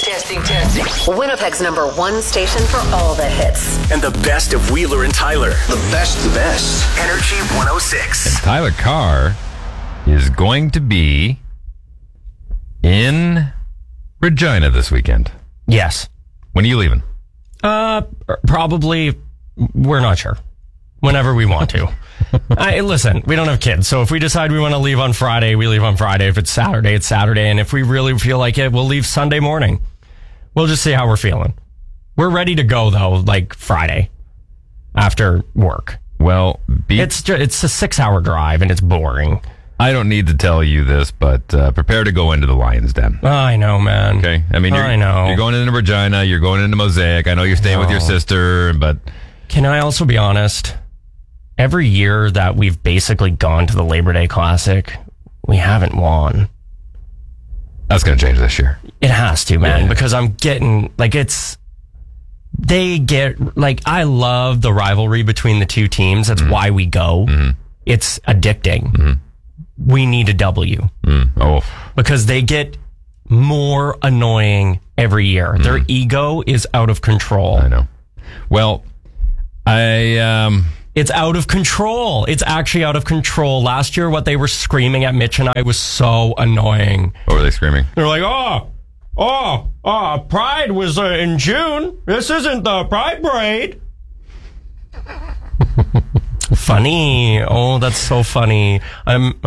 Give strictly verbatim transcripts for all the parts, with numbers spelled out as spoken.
Testing, testing. Winnipeg's number one station for all the hits. And the best of Wheeler and Tyler. The best, the best. Energy one oh six. And Tyler Carr is going to be in Regina this weekend. Yes. When are you leaving? Uh, probably, we're not sure. Whenever we want to. I, listen, we don't have kids, so if we decide we want to leave on Friday, we leave on Friday. If it's Saturday, it's Saturday. And if we really feel like it, we'll leave Sunday morning. We'll just see how we're feeling. We're ready to go, though, like Friday after work. Well, be- it's just, it's a six-hour drive, and it's boring. I don't need to tell you this, but uh, prepare to go into the Lion's Den. I know, man. Okay? I mean, you're, I know. You're going into Regina, you're going into Mosaic. I know you're staying No. with your sister, but... Can I also be honest? Every year that we've basically gone to the Labor Day Classic, we haven't won. That's going to change this year. It has to, man, Yeah. because I'm getting, like, it's, they get, like, I love the rivalry between the two teams. That's mm-hmm. why we go. Mm-hmm. It's addicting. Mm-hmm. We need a W. Mm. Oh. Because they get more annoying every year. Mm. Their ego is out of control. I know. Well, I, um... It's out of control. It's actually out of control. Last year, what they were screaming at Mitch and I was so annoying. What were they screaming? They're like, oh, oh, oh, Pride was uh, in June. This isn't the Pride Parade. Funny. Oh, that's so funny. I'm...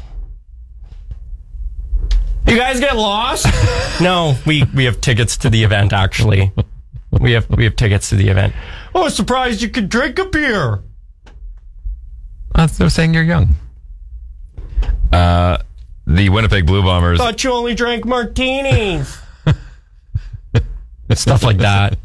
You guys get lost? No, we, we have tickets to the event, actually. We have we have tickets to the event. Oh, surprised you could drink a beer. They're saying you're young. Uh, the Winnipeg Blue Bombers. Thought you only drank martinis. Stuff like that.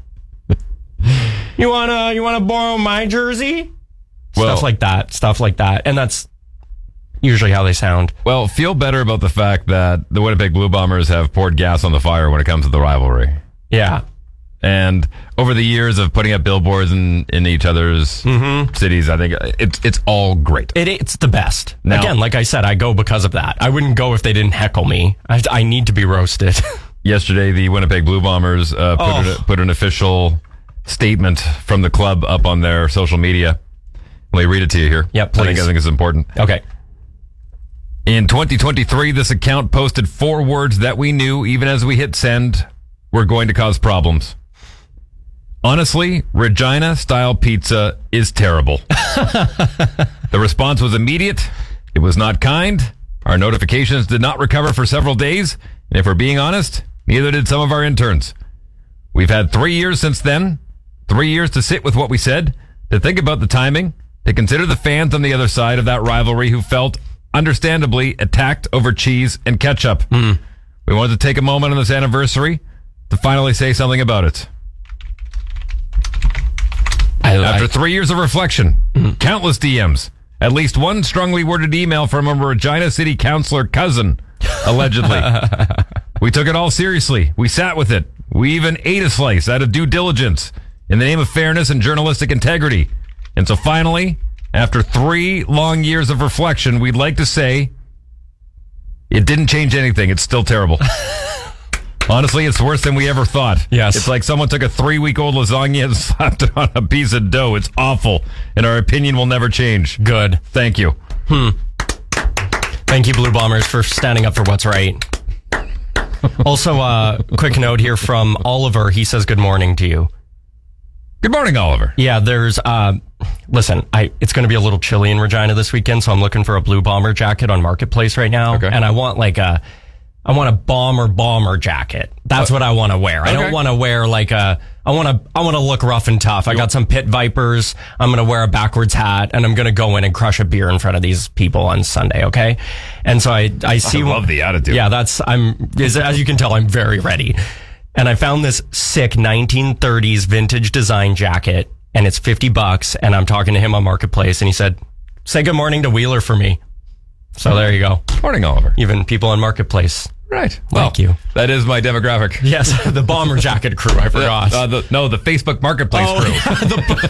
You wanna you wanna borrow my jersey? Well, Stuff like that. Stuff like that. And that's usually how they sound. Well, feel better about the fact that the Winnipeg Blue Bombers have poured gas on the fire when it comes to the rivalry. Yeah. And over the years of putting up billboards in, in each other's mm-hmm. cities, I think it's it's all great. It, it's the best. Now, Again, like I said, I go because of that. I wouldn't go if they didn't heckle me. I, I need to be roasted. Yesterday, the Winnipeg Blue Bombers uh, put, oh. an, put an official statement from the club up on their social media. Let me read it to you here. Yep, please. I think, I think it's important. Okay. In twenty twenty-three, this account posted four words that we knew, even as we hit send, were going to cause problems. Honestly, Regina-style pizza is terrible. The response was immediate. It was not kind. Our notifications did not recover for several days. And if we're being honest, neither did some of our interns. We've had three years since then. Three years to sit with what we said, to think about the timing, to consider the fans on the other side of that rivalry who felt, understandably, attacked over cheese and ketchup. Mm. We wanted to take a moment on this anniversary to finally say something about it. I, After I, three years of reflection, mm-hmm. countless D Ms, at least one strongly worded email from a Regina City councillor cousin, allegedly. We took it all seriously. We sat with it. We even ate a slice out of due diligence in the name of fairness and journalistic integrity. And so finally, after three long years of reflection, we'd like to say it didn't change anything. It's still terrible. Honestly, it's worse than we ever thought. Yes. It's like someone took a three-week-old lasagna and slapped it on a piece of dough. It's awful, and our opinion will never change. Good. Thank you. Hmm. Thank you, Blue Bombers, for standing up for what's right. Also, uh, quick note here from Oliver. He says good morning to you. Good morning, Oliver. Yeah, there's, uh, listen, I it's going to be a little chilly in Regina this weekend, so I'm looking for a Blue Bomber jacket on Marketplace right now. Okay. And I want like a... I want a bomber bomber jacket. That's uh, what I want to wear. I okay. don't want to wear like a, I want to, I want to look rough and tough. I got some Pit Vipers. I'm going to wear a backwards hat and I'm going to go in and crush a beer in front of these people on Sunday. Okay. And so I, I see. I love the attitude. Yeah, that's, I'm, as you can tell, I'm very ready. And I found this sick nineteen thirties vintage design jacket and it's fifty bucks. And I'm talking to him on Marketplace and he said, say good morning to Wheeler for me. So there you go. Morning, Oliver. Even people on Marketplace. Right. Thank well, you. That is my demographic. Yes, the bomber jacket crew. I forgot. Uh, the, no, the Facebook Marketplace oh, crew.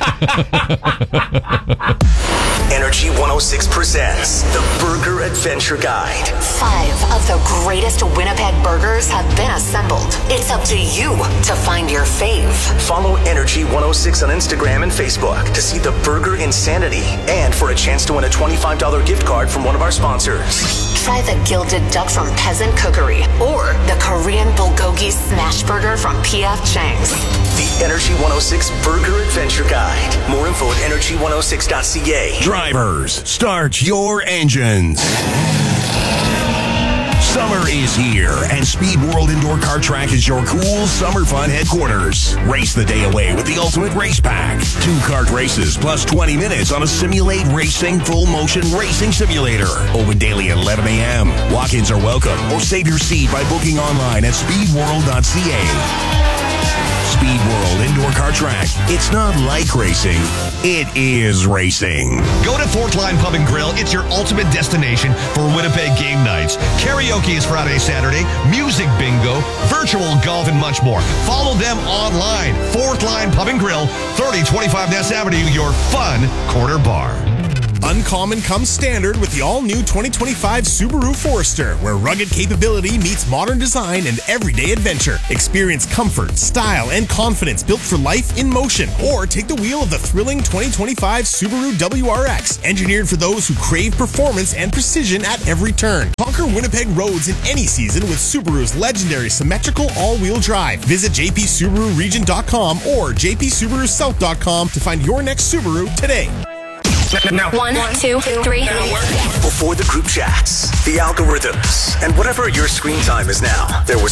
the Energy one oh six presents the Burger Adventure Guide. Five of the greatest Winnipeg burgers have been assembled. It's It's up to you to find your fave. Follow Energy one oh six on Instagram and Facebook to see the burger insanity and for a chance to win a twenty-five dollars gift card from one of our sponsors. Try the gilded duck from Peasant Cookery or the Korean bulgogi smash burger from P F Chang's. The Energy one oh six Burger Adventure Guide. More info at energy one oh six dot c a. Drivers, start your engines. Summer is here, and Speed World Indoor Car Track is your cool summer fun headquarters. Race the day away with the ultimate race pack. Two kart races plus twenty minutes on a Simulate Racing full motion racing simulator. Open daily at eleven a.m. Walk-ins are welcome, or save your seat by booking online at speed world dot c a. Speed World Indoor Car Track. It's not like racing. It is racing. Go to Fourth Line Pub and Grill. It's your ultimate destination for Winnipeg game nights. Karaoke is Friday, Saturday, music bingo, virtual golf, and much more. Follow them online. Fourth Line Pub and Grill, thirty twenty-five Ness Avenue, your fun corner bar. Uncommon comes standard with the all-new twenty twenty-five Subaru Forester, where rugged capability meets modern design and everyday adventure. Experience comfort, style, and confidence built for life in motion. Or take the wheel of the thrilling twenty twenty-five Subaru W R X, engineered for those who crave performance and precision at every turn. Conquer Winnipeg roads in any season with Subaru's legendary symmetrical all-wheel drive. Visit j p subaru region dot com or j p subaru south dot com to find your next Subaru today. Now, One, two, three. before the group chats, the algorithms, and whatever your screen time is now, there was